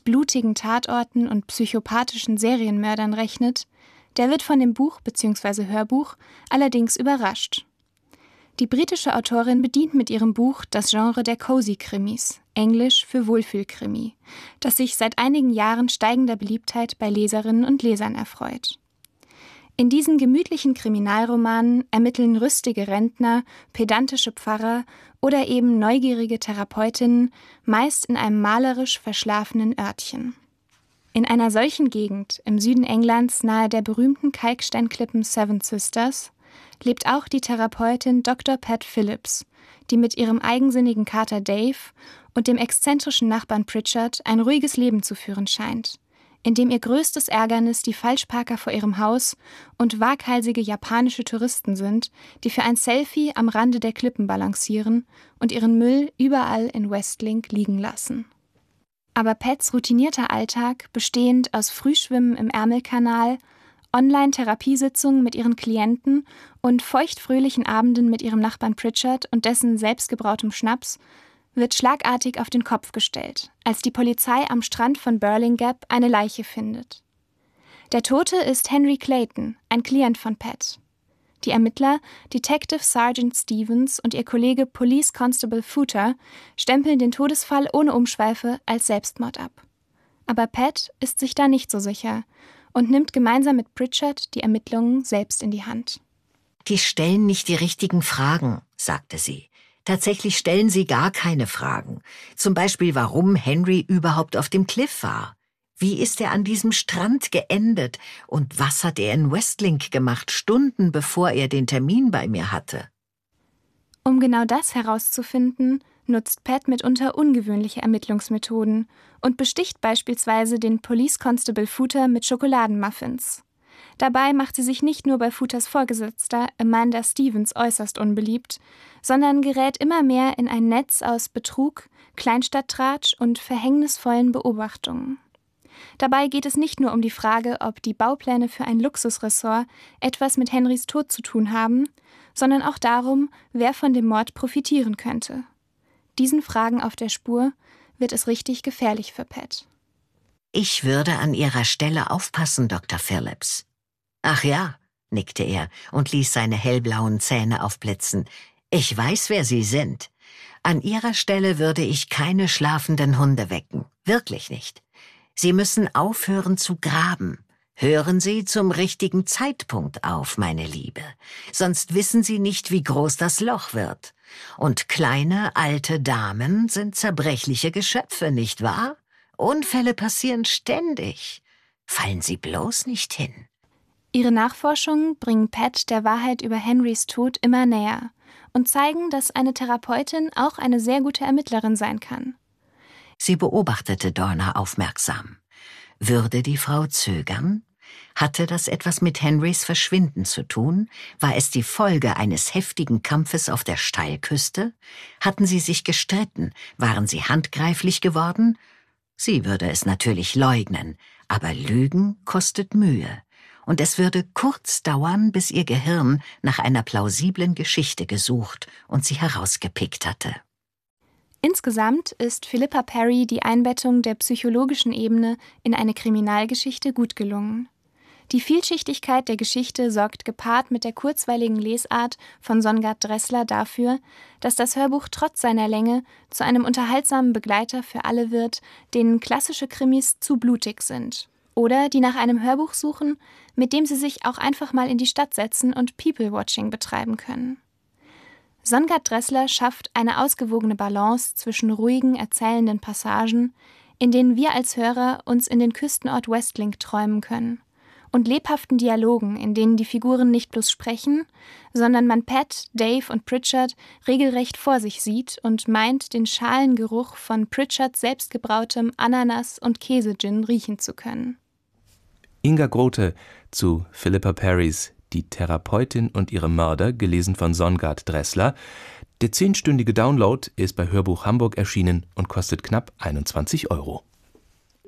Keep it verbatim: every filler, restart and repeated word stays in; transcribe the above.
blutigen Tatorten und psychopathischen Serienmördern rechnet, der wird von dem Buch bzw. Hörbuch allerdings überrascht. Die britische Autorin bedient mit ihrem Buch das Genre der Cozy-Krimis, englisch für Wohlfühlkrimi, das sich seit einigen Jahren steigender Beliebtheit bei Leserinnen und Lesern erfreut. In diesen gemütlichen Kriminalromanen ermitteln rüstige Rentner, pedantische Pfarrer oder eben neugierige Therapeutinnen, meist in einem malerisch verschlafenen Örtchen. In einer solchen Gegend im Süden Englands nahe der berühmten Kalksteinklippen Seven Sisters lebt auch die Therapeutin Doktor Pat Phillips, die mit ihrem eigensinnigen Kater Dave und dem exzentrischen Nachbarn Pritchard ein ruhiges Leben zu führen scheint, in dem ihr größtes Ärgernis die Falschparker vor ihrem Haus und waghalsige japanische Touristen sind, die für ein Selfie am Rande der Klippen balancieren und ihren Müll überall in Westlink liegen lassen. Aber Pats routinierter Alltag, bestehend aus Frühschwimmen im Ärmelkanal, Online-Therapiesitzungen mit ihren Klienten und feuchtfröhlichen Abenden mit ihrem Nachbarn Pritchard und dessen selbstgebrautem Schnaps, wird schlagartig auf den Kopf gestellt, als die Polizei am Strand von Burling Gap eine Leiche findet. Der Tote ist Henry Clayton, ein Klient von Pat. Die Ermittler, Detective Sergeant Stevens und ihr Kollege Police Constable Footer, stempeln den Todesfall ohne Umschweife als Selbstmord ab. Aber Pat ist sich da nicht so sicher und nimmt gemeinsam mit Pritchard die Ermittlungen selbst in die Hand. Die stellen nicht die richtigen Fragen, sagte sie. Tatsächlich stellen sie gar keine Fragen. Zum Beispiel, warum Henry überhaupt auf dem Cliff war. Wie ist er an diesem Strand geendet? Und was hat er in Westlink gemacht, Stunden bevor er den Termin bei mir hatte? Um genau das herauszufinden, nutzt Pat mitunter ungewöhnliche Ermittlungsmethoden und besticht beispielsweise den Police Constable Footer mit Schokoladenmuffins. Dabei macht sie sich nicht nur bei Footers Vorgesetzter Amanda Stevens äußerst unbeliebt, sondern gerät immer mehr in ein Netz aus Betrug, Kleinstadttratsch und verhängnisvollen Beobachtungen. Dabei geht es nicht nur um die Frage, ob die Baupläne für ein Luxusressort etwas mit Henrys Tod zu tun haben, sondern auch darum, wer von dem Mord profitieren könnte. Diesen Fragen auf der Spur wird es richtig gefährlich für Pat. Ich würde an Ihrer Stelle aufpassen, Doktor Phillips. Ach ja, nickte er und ließ seine hellblauen Zähne aufblitzen. Ich weiß, wer Sie sind. An Ihrer Stelle würde ich keine schlafenden Hunde wecken. Wirklich nicht. Sie müssen aufhören zu graben. Hören Sie zum richtigen Zeitpunkt auf, meine Liebe. Sonst wissen Sie nicht, wie groß das Loch wird. Und kleine, alte Damen sind zerbrechliche Geschöpfe, nicht wahr? Unfälle passieren ständig. Fallen Sie bloß nicht hin. Ihre Nachforschungen bringen Pat der Wahrheit über Henrys Tod immer näher und zeigen, dass eine Therapeutin auch eine sehr gute Ermittlerin sein kann. Sie beobachtete Dorna aufmerksam. Würde die Frau zögern? Hatte das etwas mit Henrys Verschwinden zu tun? War es die Folge eines heftigen Kampfes auf der Steilküste? Hatten sie sich gestritten? Waren sie handgreiflich geworden? Sie würde es natürlich leugnen, aber Lügen kostet Mühe. Und es würde kurz dauern, bis ihr Gehirn nach einer plausiblen Geschichte gesucht und sie herausgepickt hatte. Insgesamt ist Philippa Perry die Einbettung der psychologischen Ebene in eine Kriminalgeschichte gut gelungen. Die Vielschichtigkeit der Geschichte sorgt gepaart mit der kurzweiligen Lesart von Songard Dressler dafür, dass das Hörbuch trotz seiner Länge zu einem unterhaltsamen Begleiter für alle wird, denen klassische Krimis zu blutig sind. Oder die nach einem Hörbuch suchen, mit dem sie sich auch einfach mal in die Stadt setzen und People-Watching betreiben können. Songard Dressler schafft eine ausgewogene Balance zwischen ruhigen, erzählenden Passagen, in denen wir als Hörer uns in den Küstenort Westlink träumen können, und lebhaften Dialogen, in denen die Figuren nicht bloß sprechen, sondern man Pat, Dave und Pritchard regelrecht vor sich sieht und meint, den schalen Geruch von Pritchards selbstgebrautem Ananas- und Käse-Gin riechen zu können. Inga Grote zu Philippa Perrys Die Therapeutin und ihre Mörder, gelesen von Songard Dressler. Der zehnstündige Download ist bei Hörbuch Hamburg erschienen und kostet knapp einundzwanzig Euro.